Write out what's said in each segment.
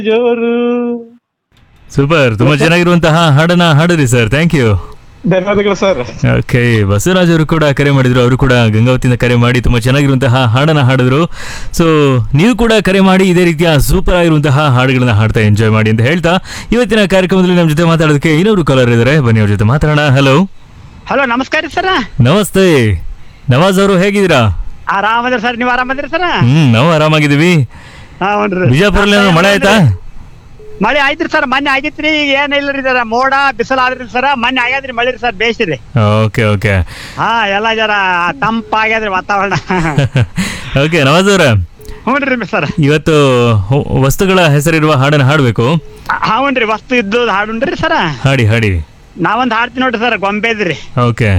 ಜೋರು. ಸೂಪರ್, ತುಂಬಾ ಚೆನ್ನಾಗಿರುವಂತಹ ಹಾಡನ್ನ ಹಾಡಿದ್ರಿ ಸರ್, ಥ್ಯಾಂಕ್ ಯು. ಧನ್ಯವಾದಗಳು ಸರ್. ಓಕೆ, ಬಸವರಾಜ್ ಅವರು ಕೂಡ ಕರೆ ಮಾಡಿದ್ರು, ಅವರು ಕೂಡ ಗಂಗಾವತಿಯಿಂದ ಕರೆ ಮಾಡಿ ತುಂಬಾ ಚೆನ್ನಾಗಿರುವಂತಹ ಹಾಡನ್ನ ಹಾಡಿದ್ರು. ಸೊ ನೀವು ಕೂಡ ಕರೆ ಮಾಡಿ ಇದೇ ರೀತಿಯ ಸೂಪರ್ ಆಗಿರುವಂತಹ ಹಾಡುಗಳನ್ನ ಹಾಡ್ತಾ ಎಂಜಾಯ್ ಮಾಡಿ ಅಂತ ಹೇಳ್ತಾ, ಇವತ್ತಿನ ಕಾರ್ಯಕ್ರಮದಲ್ಲಿ ನಮ್ಮ ಜೊತೆ ಮಾತಾಡೋದಕ್ಕೆ ಇನ್ನೊಬ್ರು ಕಾಲರ್ ಇದ್ದಾರೆ, ಬನ್ನಿ ಅವ್ರ ಜೊತೆ ಮಾತಾಡೋಣ. ಹಲೋ ಹಲೋ, ನಮಸ್ಕಾರ ಸರ್. ನಮಸ್ತೆ ನವಾಜ್ ಅವರು, ಹೇಗಿದ್ದೀರಾ? ಆರಾಮದ್ರಿ ಸರ್, ನೀವು ಆರಾಮದ್ರಿ ಸರ್? ನಾವು ಆರಾಮಾಗಿದ್ದೀವಿ. ಬಿಜಾಪುರಲ್ಲಿ ಏನಾದ್ರು ಮಳೆ ಆಯ್ತಾ? ಮಳೆ ಆಯ್ತ್ರಿ ಸರ್, ಮೊನ್ನೆ ಆಗಿತ್ರಿ. ಈಗ ಏನಿಲ್ಲರಿ ಸರ್, ಮೋಡ ಬಿಸಿಲು ಆದ್ರಿ ಸರ್. ಮೊನ್ನೆ ಆಗ್ಯಾದ್ರಿ ಮಳಿ ಸರ್, ಬೇಸಿರಿ. Okay okay. ಹಾ, ಎಲ್ಲ ಜರ ತಂಪಾಗ್ಯಾದ್ರಿ ವಾತಾವರಣ. ಓಕೆ ನವಾಜ್ ಅವ್ರ, ಹ್ಞೂನ್ರಿ ಸರ್. ಇವತ್ತು ವಸ್ತುಗಳ ಹೆಸರಿರುವ ಹಾಡನ್ನ ಹಾಡ್ಬೇಕು. ಹ್ಞೂನ್ರಿ, ವಸ್ತು ಇದ್ದು ಹಾಡುಂಡ್ರಿ ಸರ್. ಹಾಡಿ ಹಾಡಿ. ನಾವೊಂದು ಹಾಡ್ತೀನಿ ನೋಡ್ರಿ ಸರ್, ಗೊಂಬೆದ್ರಿ. ಓಕೆ.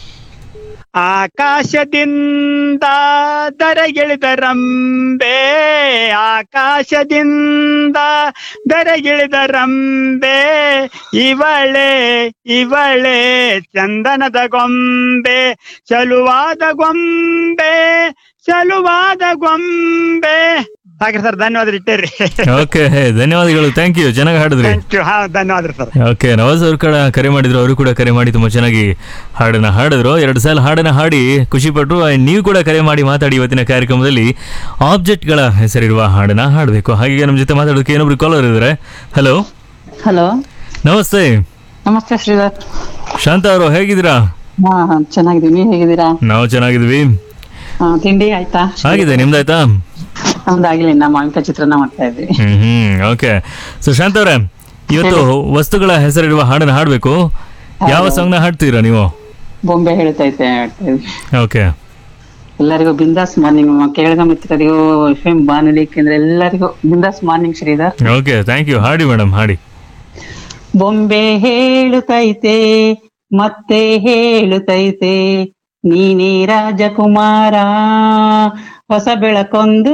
ಆಕಾಶದಿಂದ ದರೆಗಿಳಿದ ರಂಬೆ, ಆಕಾಶದಿಂದ ದರೆಗಿಳಿದ ರಂಬೆ, ಇವಳೆ ಇವಳೆ ಚಂದನದ ಗೊಂಬೆ, ಚಲುವಾದ ಗೊಂಬೆ ಚಲುವಾದ ಗೊಂಬೆ. ಹಾಗೆ ಸರ್, ಧನ್ಯವಾದ ಇಟ್ಟೇರಿ. ಓಕೆ, ಧನ್ಯವಾದಗಳು, ಥ್ಯಾಂಕ್ ಯು, ಚೆನ್ನಾಗಿ ಹಾಡಿದ್ರಿ. Thank you. ಹಾ, ಧನ್ಯವಾದ ಸರ್. ಓಕೆ, ನವಾಜ್ ಅವ್ರ ಕೂಡ ಕರೆ ಮಾಡಿದ್ರು, ಅವರು ಕೂಡ ಕರೆ ಮಾಡಿ ತುಂಬಾ ಚೆನ್ನಾಗಿ ಹಾಡನ್ನ ಹಾಡಿದ್ರು. 2 ಸಲ ಹಾಡನ್ನ ಹಾಡಿ ಖುಷಿ ಪಟ್ರು. ನೀವು ಕೂಡ ಕರೆ ಮಾಡಿ ಮಾತಾಡಿ ಇವತ್ತಿನ ಕಾರ್ಯಕ್ರಮದಲ್ಲಿ ಆಬ್ಜೆಕ್ಟ್ಗಳ ಹೆಸರಿರುವ ಹಾಡನ್ನ ಹಾಡಬೇಕು. ಹಾಗೆ ನಮ್ಮ ಜೊತೆ ಮಾತಾಡೋದಕ್ಕೆ ಏನೊಬ್ರು ಕಾಲರ್ ಇದ್ದಾರೆ. ಹಲೋ ಹಲೋ, ನಮಸ್ತೆ. ನಮಸ್ತೆ ಶ್ರೀಧರ್. ಶಾಂತ ಅವರು, ಹೇಗಿದ್ದೀರಾ? ಹಾ, ಚೆನ್ನಾಗಿದ್ದೀವಿ. ನೀವು ಹೇಗಿದ್ದೀರಾ? ನಾವು ಚೆನ್ನಾಗಿದ್ವಿ. ತಿಂಡಿ ಆಯ್ತಾ? ಆಗಿದೆ, ನಿಮ್ದಾಯ್ತಾ? ನಮ್ದಾಗಿಲ್ಲ, ಇನ್ನ ಮಾವಿನಕಾಯಿ ಚಿತ್ರಾನ್ನ ಮಾಡ್ತಾ ಇದ್ವಿ. ಓಕೆ. ಸೊ ಶಾಂತ ಅವರೇ, ಇವತ್ತು ವಸ್ತುಗಳ ಹೆಸರಿರುವ ಹಾಡನ್ನ ಹಾಡ್ಬೇಕು. ಯಾವ ಸಾಂಗ್ ನ ಹಾಡ್ತೀರಾ ನೀವು? ಬೊಂಬೆ ಹೇಳ್ತೈತೆ ಹೇಳ್ತಾ ಇದ್ವಿ. ಓಕೆ. ಎಲ್ಲರಿಗೂ ಬಿಂದಾಸ್ ಮಾರ್ನಿಂಗ್, ಕೇಳಿದ ಮಿತ್ರರಿಗೂ FM ಬಾನುಲಿ ಕೇಂದ್ರ ಎಲ್ಲರಿಗೂ ಬಿಂದಾಸ್ morning Sridhar. Okay, thank you. ಹಾಡಿ ಮೇಡಮ್, ಹಾಡಿ. ಬೊಂಬೆ ಹೇಳುತ್ತೈತೆ ಮತ್ತೆ ಹೇಳುತ್ತೈತೆ, ನೀನೇ ರಾಜಕುಮಾರ, ಹೊಸ ಬೆಳಕೊಂದು